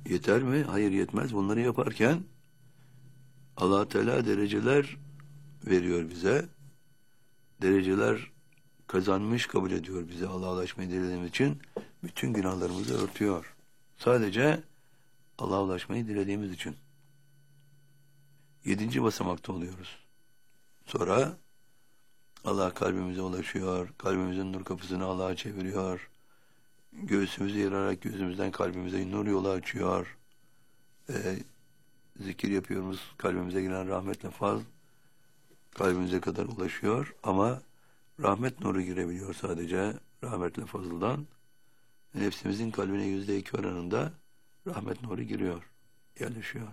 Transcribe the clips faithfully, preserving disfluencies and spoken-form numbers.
Yeter mi? Hayır, yetmez. Bunları yaparken Allah Teala dereceler veriyor bize. Dereceler kazanmış kabul ediyor bize Allah'a ulaşmayı dilediğimiz için. Bütün günahlarımızı örtüyor. Sadece Allah'a ulaşmayı dilediğimiz için. Yedinci basamakta oluyoruz. Sonra Allah kalbimize ulaşıyor. Kalbimizin nur kapısını Allah'a çeviriyor. Göğsümüzü yararak gözümüzden kalbimize nur yolu açıyor. Ee, zikir yapıyoruz. Kalbimize giren rahmetle fazl kalbimize kadar ulaşıyor. Ama rahmet nuru girebiliyor sadece rahmetle fazıldan. Nefsimizin kalbine yüzde iki oranında rahmet nuru giriyor. Yerleşiyor.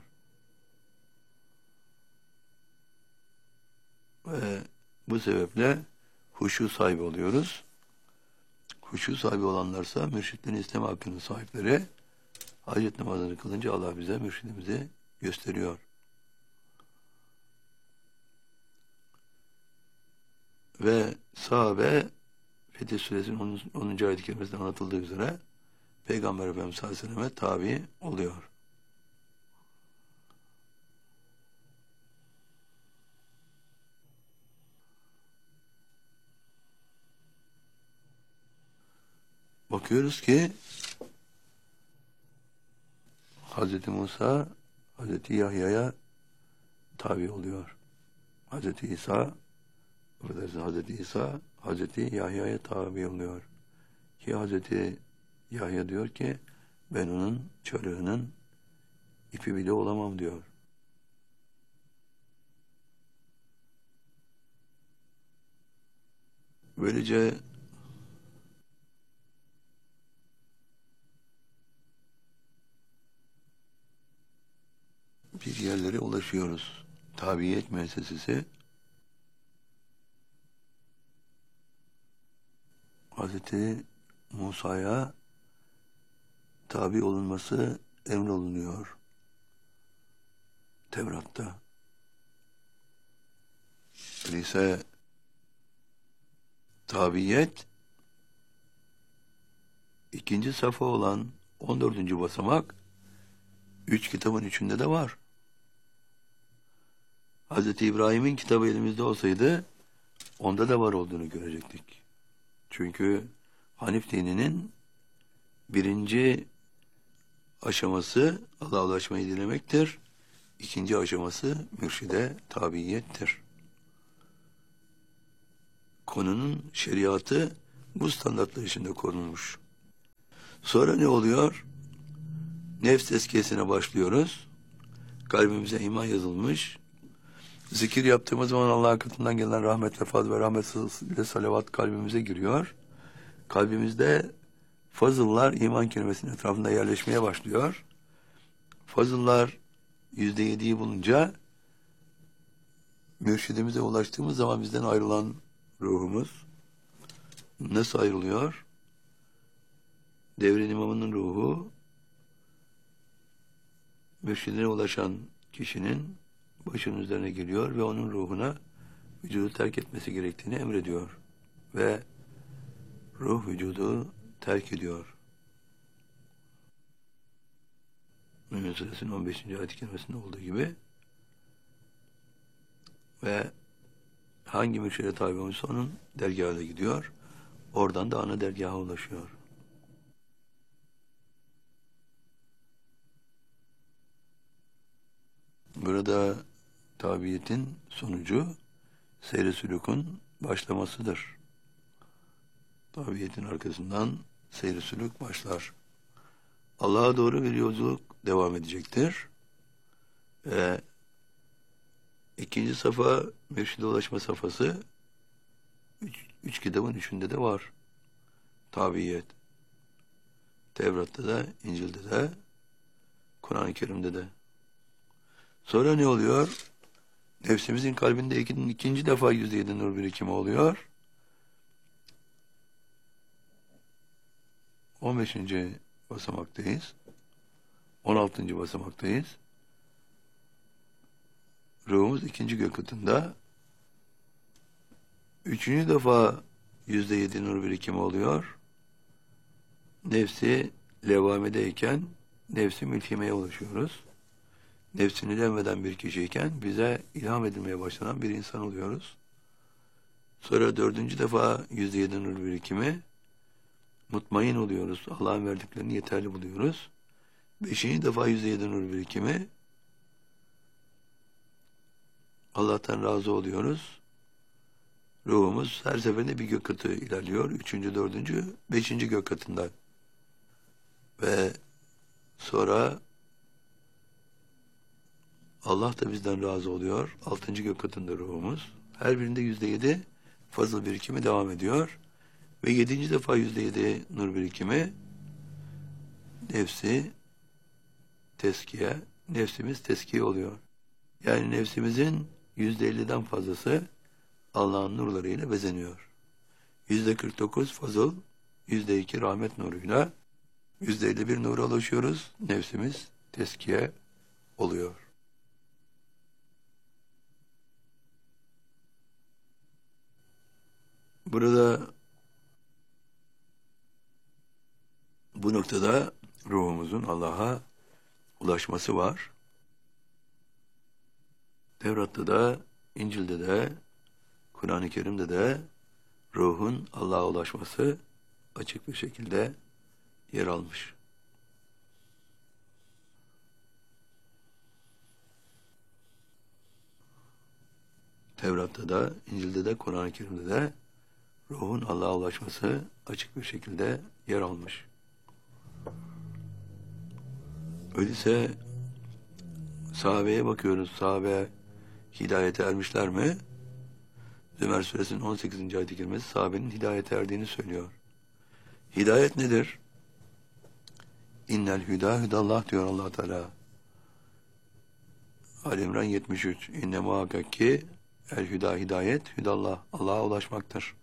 Ve bu sebeple huşu sahibi oluyoruz. Huşu sahibi olanlarsa mürşitlerin isteme hakkının sahipleri. Hacet namazını kılınca Allah bize mürşidimizi gösteriyor. Ve sahabe Fetih Suresinin onuncu ayet-i kerimesinde anlatıldığı üzere Peygamber Efendimiz sallallahu aleyhi ve selleme tabi oluyor. Bakıyoruz ki Hazreti Musa Hazreti Yahya'ya tabi oluyor. Hazreti İsa Hazreti İsa Hazreti Yahya'ya tabi oluyor. Ki Hazreti Yahya diyor ki ben onun çarığının ipi bile olamam diyor. Böylece bir yerlere ulaşıyoruz. Tabiyet müessesesi Hazreti Musa'ya tabi olunması emrolunuyor Tevrat'ta. Öyleyse tabiyet ikinci safa olan on dördüncü basamak üç kitabın üçünde de var. Hazreti İbrahim'in kitabı elimizde olsaydı onda da var olduğunu görecektik. Çünkü Hanif dininin birinci aşaması Allah'a ulaşmayı dilemektir. İkinci aşaması mürşide tabiyettir. Konunun şeriatı bu standartlar içinde korunmuş. Sonra ne oluyor? Nefs tezkiyesine başlıyoruz. Kalbimize iman yazılmış. Zikir yaptığımız zaman Allah'ın katından gelen rahmet ve fazl ve rahmet ile salavat kalbimize giriyor. Kalbimizde fazıllar iman kelimesinin etrafında yerleşmeye başlıyor. Fazıllar yüzde yediyi bulunca mürşidimize ulaştığımız zaman bizden ayrılan ruhumuz nasıl ayrılıyor? Devrin imamının ruhu mürşidine ulaşan kişinin başının üzerine geliyor ve onun ruhuna vücudu terk etmesi gerektiğini emrediyor. Ve ruh vücudu terk ediyor. Mümin Suresinin on beşinci ayet-i kerimesinde olduğu gibi. Ve hangi mürşide tabi olursa onun dergâhına gidiyor. Oradan da ana dergaha ulaşıyor. Burada tabiyetin sonucu seyr-i sülûkün başlamasıdır. Tabiyetin arkasından seyr-i sülûk başlar. Allah'a doğru bir yolculuk devam edecektir. Ve ikinci safa mürşide ulaşma safhası üç, üç kitabın üçünde de var. Tabiyet. Tevrat'ta da, İncil'de de, Kur'an-ı Kerim'de de. Sonra ne oluyor? Nefsimizin kalbinde ikinci, ikinci defa yüzde yedi nur birikimi oluyor. on beşinci basamaktayız. on altıncı basamaktayız. Ruhumuz ikinci gök katında. Üçüncü defa yüzde yedi nur birikimi oluyor. Nefsi levamedeyken nefsi mülkimeye ulaşıyoruz. Nefsini denmeden bir kişiyken bize ilham edilmeye başlanan bir insan oluyoruz. Sonra dördüncü defa yüzde yedi nur birikimi, mutmain oluyoruz. Allah'ın verdiklerini yeterli buluyoruz. Beşinci defa yüzde yedi nur birikimi, Allah'tan razı oluyoruz. Ruhumuz her seferinde bir gök katı ilerliyor. Üçüncü, dördüncü, beşinci gök katında. Ve sonra Allah da bizden razı oluyor. Altıncı gök katında ruhumuz. Her birinde yüzde yedi fazıl birikimi devam ediyor. Ve yedinci defa yüzde yedi nur birikimi, nefsi teskiye, nefsimiz teskiye oluyor. Yani nefsimizin yüzde elliden fazlası Allah'ın nurlarıyla bezeniyor. Yüzde kırk dokuz fazıl, yüzde iki rahmet nuruyla, yüzde elli bir nura ulaşıyoruz. Nefsimiz teskiye oluyor. Burada bu noktada ruhumuzun Allah'a ulaşması var. Tevrat'ta da, İncil'de de, Kur'an-ı Kerim'de de ruhun Allah'a ulaşması açık bir şekilde yer almış. Tevrat'ta da, İncil'de de, Kur'an-ı Kerim'de de ruhun Allah'a ulaşması açık bir şekilde yer almış. Öyleyse sahabeye bakıyoruz. Sahabe hidayete ermişler mi? Zümer suresinin on sekizinci ayet-i kerimesi sahabenin hidayete erdiğini söylüyor. Hidayet nedir? İnnel hüdâ hüdallah diyor Allah Teala. Ali İmran yetmiş üç. İnne muhakkak ki el hüdâ hidayet hüdallah. Allah'a ulaşmaktır.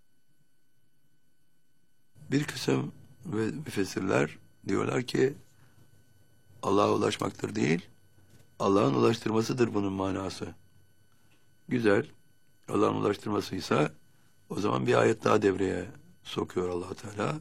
Bir kısım ve müfessirler diyorlar ki Allah'a ulaşmaktır değil, Allah'ın ulaştırmasıdır bunun manası. Güzel. Allah'ın ulaştırmasıysa o zaman bir ayet daha devreye sokuyor Allah Teala.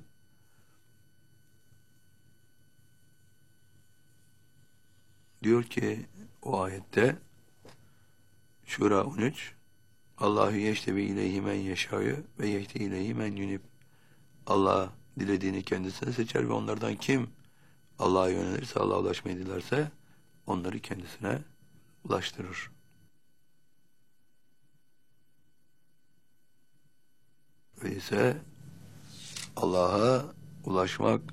Diyor ki o ayette Şura on üç, Allahu yeştebi ileyhi men yeşâ'yı ve yehdi ileyhi men yunib. Allah dilediğini kendisine seçer ve onlardan kim Allah'a yönelirse, Allah'a ulaşmayı dilerse onları kendisine ulaştırır. Öyleyse Allah'a ulaşmak